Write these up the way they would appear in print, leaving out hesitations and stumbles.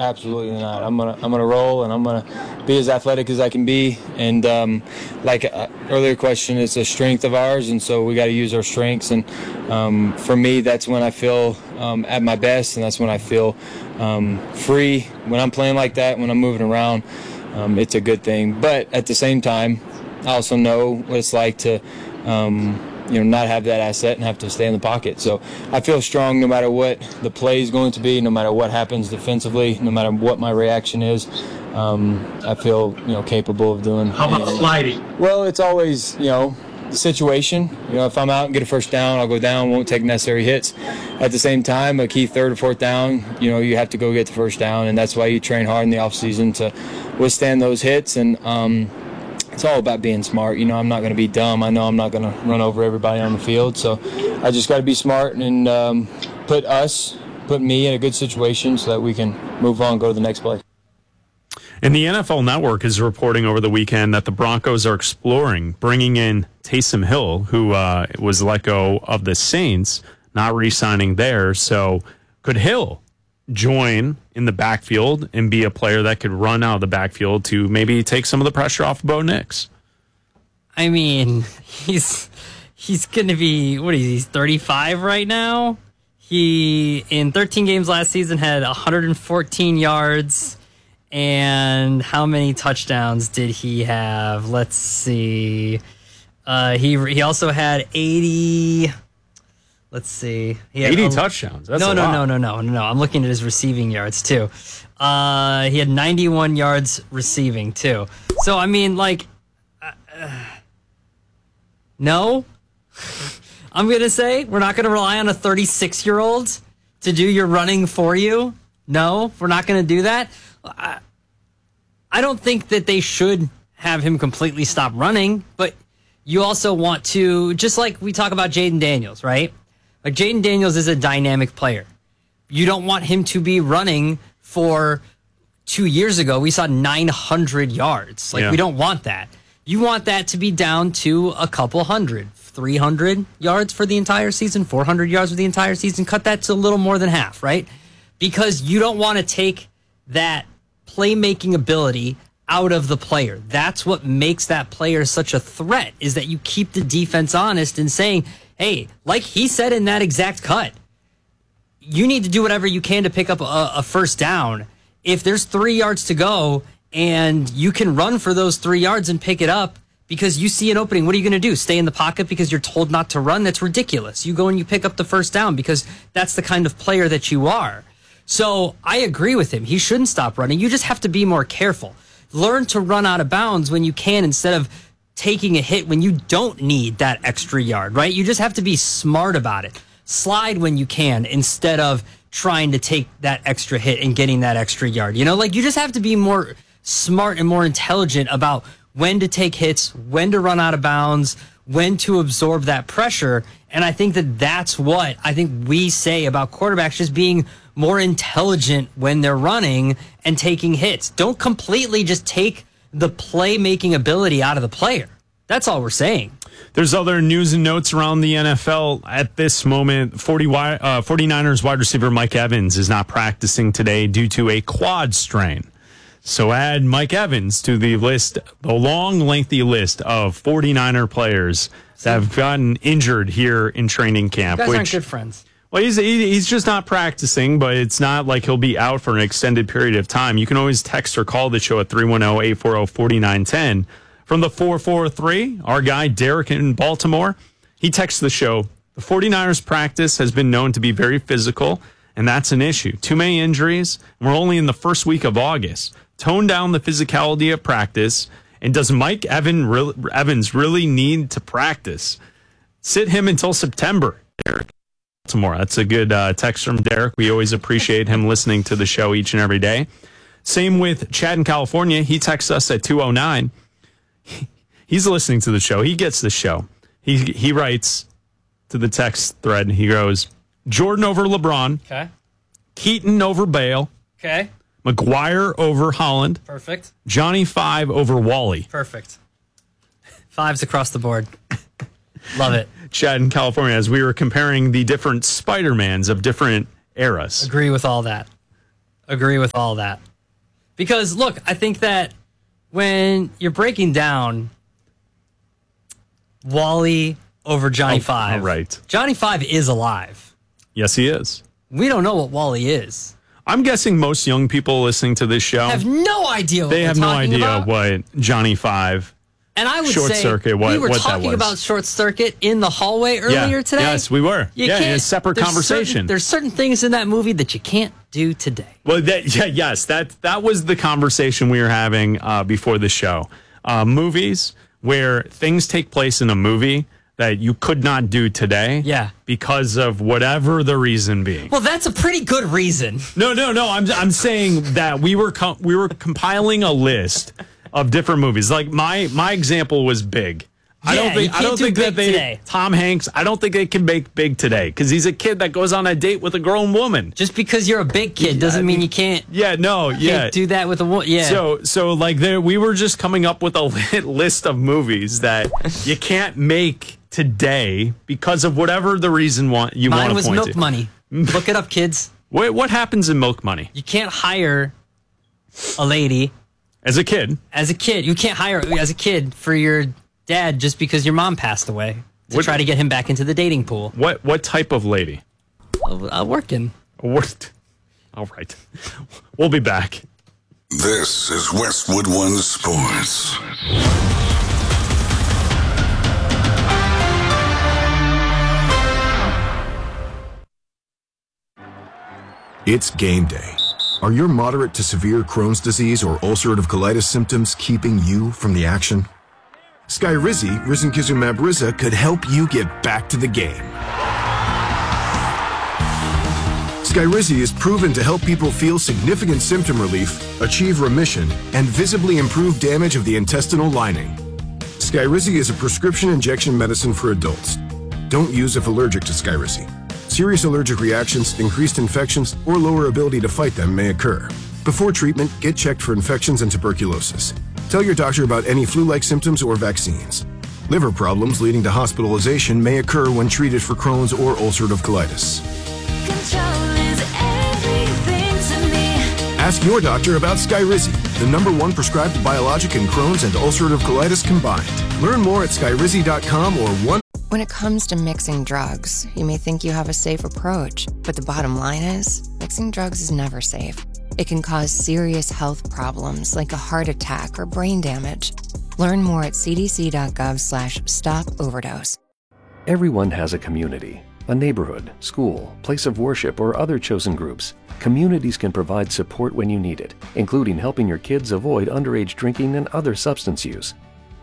Absolutely not. I'm gonna roll, and I'm gonna be as athletic as I can be. And like earlier question, it's a strength of ours, and so we got to use our strengths. And for me, that's when I feel at my best, and that's when I feel free. When I'm playing like that, when I'm moving around, it's a good thing. But at the same time, I also know what it's like to not have that asset and have to stay in the pocket. So I feel strong no matter what the play is going to be, no matter what happens defensively, no matter what my reaction is. I feel capable of doing. How about sliding? Well, it's always the situation. If I'm out and get a first down, I'll go down, won't take necessary hits. At the same time, a key third or fourth down, you have to go get the first down, and that's why you train hard in the off season to withstand those hits. And it's all about being smart. I'm not going to be dumb. I know I'm not going to run over everybody on the field. So I just got to be smart and put me in a good situation so that we can move on, go to the next play. And the NFL Network is reporting over the weekend that the Broncos are exploring bringing in Taysom Hill, who was let go of the Saints, not re-signing there. So could Hill join in the backfield and be a player that could run out of the backfield to maybe take some of the pressure off of Bo Nix? I mean, he's going to be, he's 35 right now. He, in 13 games last season, had 114 yards. And how many touchdowns did he have? Let's see. He also had 80... Let's see. He had 80 touchdowns. That's a lot. No. I'm looking at his receiving yards, too. He had 91 yards receiving, too. So, I mean, no. I'm going to say we're not going to rely on a 36-year-old to do your running for you. No, we're not going to do that. I don't think that they should have him completely stop running, but you also want to, just like we talk about Jaden Daniels, right? Like, Jaden Daniels is a dynamic player. You don't want him to be running for 2 years ago. We saw 900 yards. We don't want that. You want that to be down to a couple hundred, 300 yards for the entire season, 400 yards for the entire season. Cut that to a little more than half, right? Because you don't want to take that playmaking ability out of the player. That's what makes that player such a threat, is that you keep the defense honest and saying, hey, like he said in that exact cut, you need to do whatever you can to pick up a first down. If there's 3 yards to go and you can run for those 3 yards and pick it up because you see an opening, what are you going to do? Stay in the pocket because you're told not to run? That's ridiculous. You go and you pick up the first down because that's the kind of player that you are. So I agree with him. He shouldn't stop running. You just have to be more careful. Learn to run out of bounds when you can instead of taking a hit when you don't need that extra yard, right? You just have to be smart about it. Slide when you can instead of trying to take that extra hit and getting that extra yard. You just have to be more smart and more intelligent about when to take hits, when to run out of bounds, when to absorb that pressure. And I think that's what I think we say about quarterbacks, just being more intelligent when they're running and taking hits. Don't completely just take the playmaking ability out of the player. That's all we're saying. There's other news and notes around the NFL at this moment. 49ers wide receiver Mike Evans is not practicing today due to a quad strain. So add Mike Evans to the list, the long, lengthy list of 49er players that have gotten injured here in training camp. You guys aren't good friends. Well, he's just not practicing, but it's not like he'll be out for an extended period of time. You can always text or call the show at 310-840-4910. From the 443, our guy Derek in Baltimore, he texts the show, the 49ers practice has been known to be very physical, and that's an issue. Too many injuries. We're only in the first week of August. Tone down the physicality of practice. And does Mike Evans really need to practice? Sit him until September, Derek. Tomorrow. That's a good text from Derek. We always appreciate him listening to the show each and every day. Same with Chad in California. He texts us at 209. He's listening to the show. He gets the show. He writes to the text thread. He goes, Jordan over LeBron. Okay. Keaton over Bale. Okay. McGuire over Holland. Perfect. Johnny 5 over Wally. Perfect. 5s across the board. Love it. Chad in California, as we were comparing the different Spider-Mans of different eras. Agree with all that. agree with all that. Because, look, I think that when you're breaking down Wally over Johnny Five, right. Johnny Five is alive. Yes, he is. We don't know what Wally is. I'm guessing most young people listening to this show Have no idea what they we're have no talking idea about. what Johnny Five. And I would Short say Circuit, we were what that talking was. about Short Circuit in the hallway earlier today. Yes, we were. You In a can't- separate there's conversation. There's certain things in that movie that you can't do today. Well, that was the conversation we were having before the show. Movies where things take place in a movie that you could not do today. Yeah. Because of whatever the reason being. Well, that's a pretty good reason. No. I'm saying that we were compiling a list of different movies. Like my example was Big. I don't think that today. Tom Hanks. I don't think they can make Big today because he's a kid that goes on a date with a grown woman. Just because you're a big kid doesn't mean you can't. Yeah, no, yeah. Can't do that with a woman. Yeah. So like we were just coming up with a list of movies that you can't make today because of whatever the reason you want to point to. Mine was Milk Money. Look it up, kids. What happens in Milk Money? You can't hire a lady As a kid. You can't hire as a kid for your dad just because your mom passed away to try to get him back into the dating pool. What type of lady? Working. All right. We'll be back. This is Westwood One Sports. It's game day. Are your moderate to severe Crohn's disease or ulcerative colitis symptoms keeping you from the action? Skyrizi, risankizumab Riza, could help you get back to the game. Skyrizi is proven to help people feel significant symptom relief, achieve remission, and visibly improve damage of the intestinal lining. Skyrizi is a prescription injection medicine for adults. Don't use if allergic to Skyrizi. Serious allergic reactions, increased infections, or lower ability to fight them may occur. Before treatment, get checked for infections and tuberculosis. Tell your doctor about any flu-like symptoms or vaccines. Liver problems leading to hospitalization may occur when treated for Crohn's or ulcerative colitis. Control is everything to me. Ask your doctor about Skyrizi, the #1 prescribed biologic in Crohn's and ulcerative colitis combined. Learn more at skyrizi.com or 1. When it comes to mixing drugs, you may think you have a safe approach, but the bottom line is, mixing drugs is never safe. It can cause serious health problems like a heart attack or brain damage. Learn more at cdc.gov/stop-overdose. Everyone has a community, a neighborhood, school, place of worship, or other chosen groups. Communities can provide support when you need it, including helping your kids avoid underage drinking and other substance use.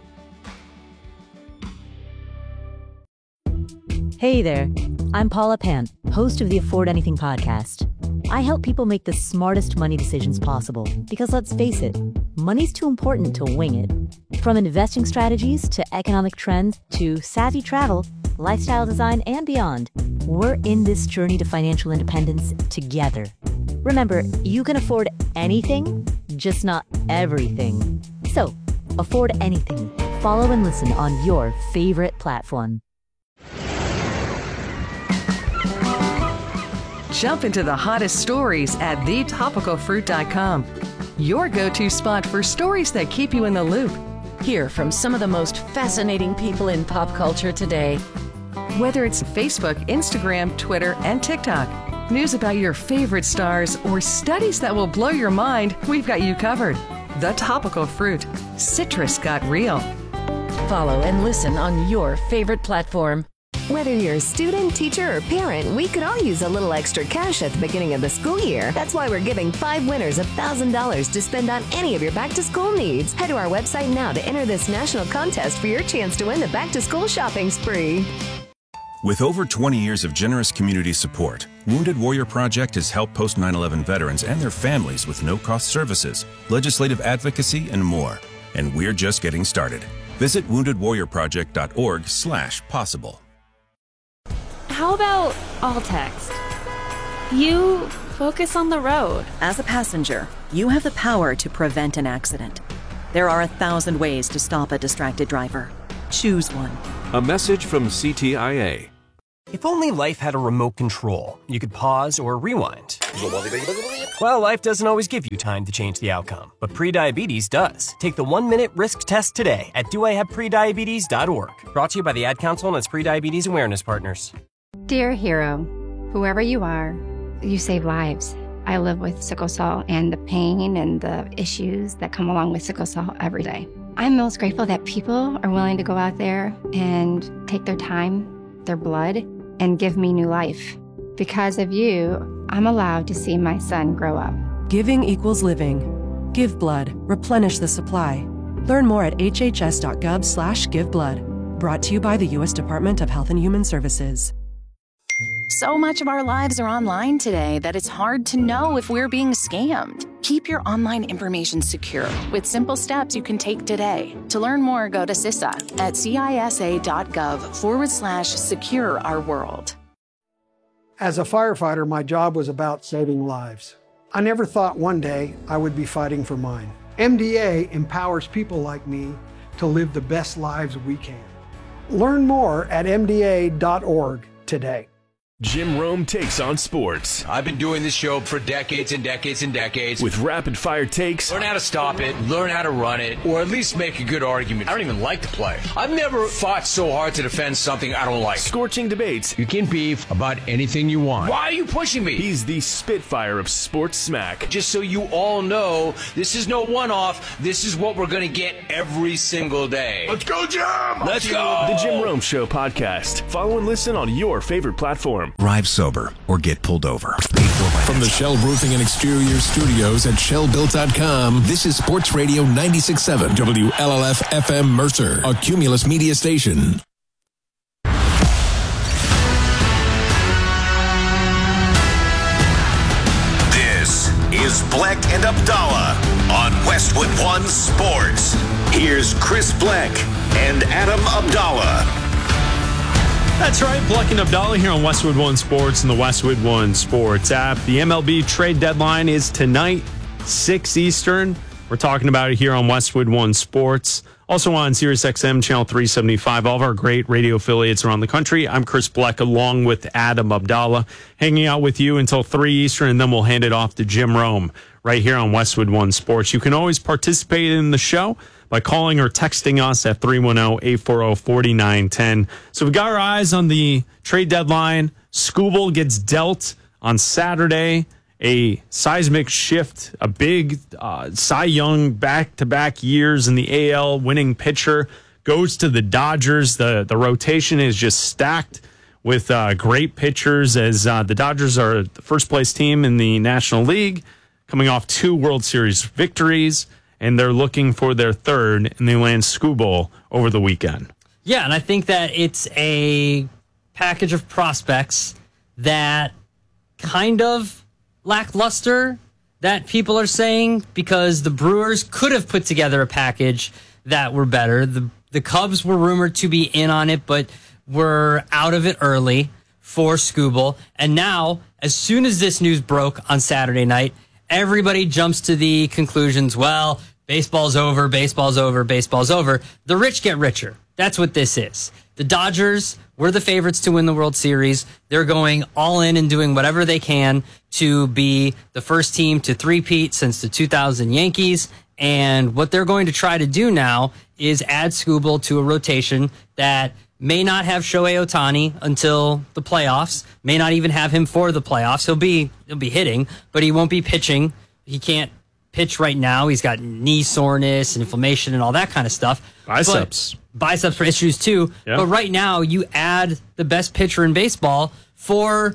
Hey there, I'm Paula Pant, host of the Afford Anything podcast. I help people make the smartest money decisions possible because let's face it, money's too important to wing it. From investing strategies to economic trends to savvy travel, lifestyle design, and beyond, we're in this journey to financial independence together. Remember, you can afford anything, just not everything. So, afford anything. Follow and listen on your favorite platform. Jump into the hottest stories at thetopicalfruit.com. Your go-to spot for stories that keep you in the loop. Hear from some of the most fascinating people in pop culture today. Whether it's Facebook, Instagram, Twitter, and TikTok, news about your favorite stars, or studies that will blow your mind, we've got you covered. The Topical Fruit. Citrus got real. Follow and listen on your favorite platform. Whether you're a student, teacher, or parent, we could all use a little extra cash at the beginning of the school year. That's why we're giving 5 winners $1,000 to spend on any of your back-to-school needs. Head to our website now to enter this national contest for your chance to win the back-to-school shopping spree. With over 20 years of generous community support, Wounded Warrior Project has helped post 9/11 veterans and their families with no-cost services, legislative advocacy, and more. And we're just getting started. Visit woundedwarriorproject.org/possible. How about all text? You focus on the road. As a passenger, you have the power to prevent an accident. There are 1,000 ways to stop a distracted driver. Choose one. A message from CTIA. If only life had a remote control, you could pause or rewind. Well, life doesn't always give you time to change the outcome, but prediabetes does. Take the 1-minute risk test today at doihaveprediabetes.org. Brought to you by the Ad Council and its prediabetes awareness partners. Dear hero, whoever you are, you save lives. I live with sickle cell and the pain and the issues that come along with sickle cell every day. I'm most grateful that people are willing to go out there and take their time, their blood, and give me new life. Because of you, I'm allowed to see my son grow up. Giving equals living. Give blood. Replenish the supply. Learn more at hhs.gov/giveblood. Brought to you by the U.S. Department of Health and Human Services. So much of our lives are online today that it's hard to know if we're being scammed. Keep your online information secure with simple steps you can take today. To learn more, go to CISA at cisa.gov/secure our world. As a firefighter, my job was about saving lives. I never thought one day I would be fighting for mine. MDA empowers people like me to live the best lives we can. Learn more at mda.org today. Jim Rome takes on sports. I've been doing this show for decades and decades and decades. With rapid-fire takes. Learn how to stop it, learn how to run it, or at least make a good argument. I don't even like the play. I've never fought so hard to defend something I don't like. Scorching debates. You can beef about anything you want. Why are you pushing me? He's the Spitfire of sports smack. Just so you all know, this is no one-off. This is what we're going to get every single day. Let's go, Jim! Let's go! The Jim Rome Show podcast. Follow and listen on your favorite platform. Drive sober or get pulled over. From the Shell Roofing and Exterior Studios at ShellBuilt.com, this is Sports Radio 96.7 WLLF FM Mercer, a Cumulus media station. This is Black and Abdallah on Westwood One Sports. Here's Chris Black and Adam Abdallah. That's right, Black and Abdallah here on Westwood One Sports and the Westwood One Sports app. The MLB trade deadline is tonight, 6 Eastern. We're talking about it here on Westwood One Sports. Also on SiriusXM Channel 375, all of our great radio affiliates around the country. I'm Chris Black along with Adam Abdallah, hanging out with you until 3 Eastern, and then we'll hand it off to Jim Rome right here on Westwood One Sports. You can always participate in the show by calling or texting us at 310-840-4910. So we've got our eyes on the trade deadline. Skubal gets dealt on Saturday. A seismic shift, a big Cy Young back-to-back years in the AL winning pitcher goes to the Dodgers. The rotation is just stacked with great pitchers as the Dodgers are the first-place team in the National League, coming off 2 World Series victories, and they're looking for their third, and they land Skubal over the weekend. Yeah, and I think that it's a package of prospects that kind of lackluster, that people are saying, because the Brewers could have put together a package that were better. The Cubs were rumored to be in on it, but were out of it early for Skubal. And now, as soon as this news broke on Saturday night, everybody jumps to the conclusions, well, baseball's over, baseball's over, baseball's over. The rich get richer. That's what this is. The Dodgers were the favorites to win the World Series. They're going all in and doing whatever they can to be the first team to three-peat since the 2000 Yankees. And what they're going to try to do now is add Skubal to a rotation that may not have Shohei Ohtani until the playoffs, may not even have him for the playoffs. He'll be hitting, but he won't be pitching. He can't pitch right now. He's got knee soreness and inflammation and all that kind of stuff. Biceps for issues too. Yeah. But right now, you add the best pitcher in baseball for,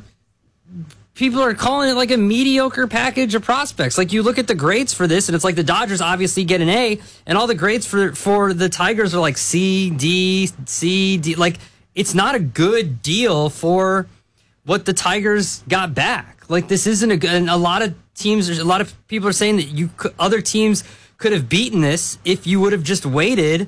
people are calling it like a mediocre package of prospects. Like, you look at the grades for this, and it's like the Dodgers obviously get an A, and all the grades for the Tigers are like C, D, C, D. Like, it's not a good deal for what the Tigers got back. Like, this isn't a good, and a lot of people are saying that other teams could have beaten this if you would have just waited.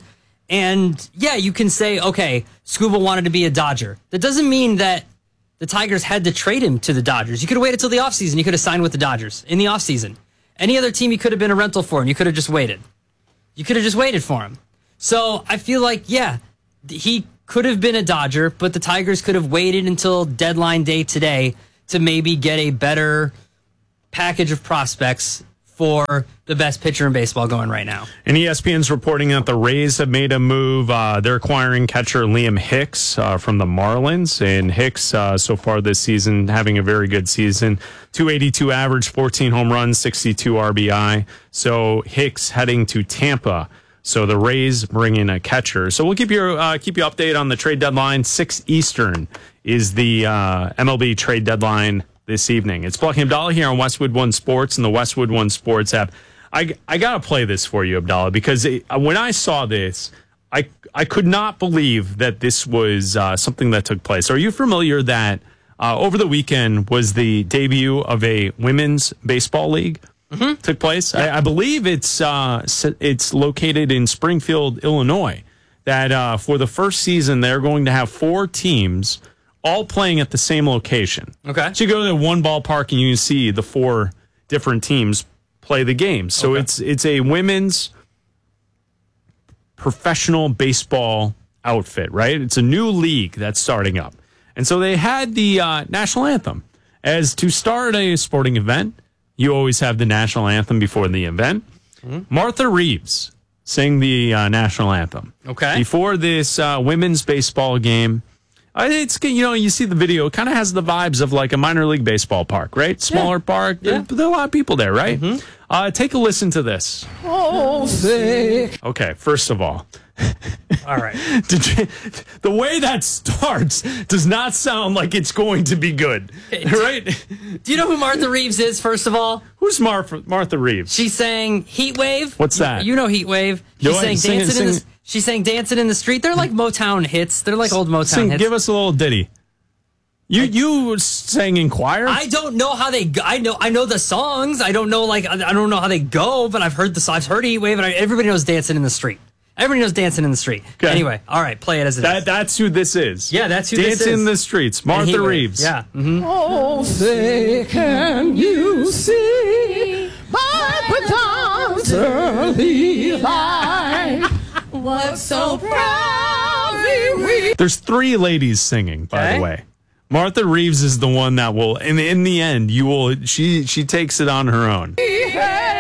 And yeah, you can say, okay, Skubal wanted to be a Dodger. That doesn't mean that the Tigers had to trade him to the Dodgers. You could have waited till the offseason. You could have signed with the Dodgers in the offseason. Any other team, you could have been a rental for him. You could have just waited. You could have just waited for him. So I feel like, yeah, he could have been a Dodger, but the Tigers could have waited until deadline day today to maybe get a better package of prospects for the best pitcher in baseball going right now. And ESPN's reporting that the Rays have made a move. They're acquiring catcher Liam Hicks from the Marlins. And Hicks, so far this season, having a very good season. 282 average, 14 home runs, 62 RBI. So Hicks heading to Tampa. So the Rays bring in a catcher. So we'll keep you updated on the trade deadline. 6 Eastern is the MLB trade deadline this evening. It's Bleck and Abdallah here on Westwood One Sports and the Westwood One Sports app. I got to play this for you, Abdallah, because when I saw this, I could not believe that this was something that took place. Are you familiar that over the weekend was the debut of a women's baseball league? Mm-hmm. Took place. Yeah. I believe it's located in Springfield, Illinois. That for the first season, they're going to have 4 teams all playing at the same location. Okay. So you go to one ballpark and you can see the 4 different teams play the game. So it's a women's professional baseball outfit, right? It's a new league that's starting up. And so they had the national anthem. As to start a sporting event, you always have the national anthem before the event. Mm-hmm. Martha Reeves sang the national anthem. Okay. Before this women's baseball game. It's, you see the video, it kind of has the vibes of like a minor league baseball park, right? Smaller park. Yeah. There are a lot of people there, right? Mm-hmm. Take a listen to this. Oh, sick. Okay, first of all. All right. The way that starts does not sound like it's going to be good, right? Do you know who Martha Reeves is, first of all? Who's Martha Reeves? She sang Heat Wave. What's that? You know Heat Wave. She sang Dancing in the Street. They're like Motown hits. They're like old Motown hits. Give us a little ditty. You sang Inquire? I don't know how they go. I know the songs. I don't know how they go, but I've heard I've heard Heat Wave, and everybody knows Dancing in the Street. Everybody knows Dancing in the Street. Okay. Anyway, all right, play it as it is. That's who this is. Yeah, that's who this is. Dancing in the Streets, Martha Reeves. Yeah. Mm-hmm. Oh, say can you see by the dawn's early light what so proudly we... There's 3 ladies singing, by the way. Martha Reeves is the one that will, in the end, she takes it on her own. Yeah.